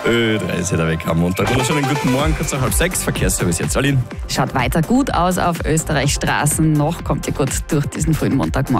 Ö30 der Weg am Montag. Wunderschönen guten Morgen, kurz nach 5:30, Verkehrsservice jetzt. Aline. Schaut weiter gut aus auf Österreichs Straßen. Noch kommt ihr gut durch diesen frühen Montagmorgen.